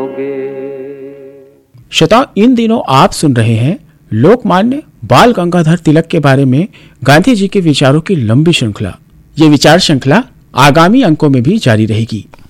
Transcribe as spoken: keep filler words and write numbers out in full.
श्रोताओ, इन दिनों आप सुन रहे हैं लोकमान्य बाल गंगाधर तिलक के बारे में गांधी जी के विचारों की लंबी श्रृंखला। ये विचार श्रृंखला आगामी अंकों में भी जारी रहेगी।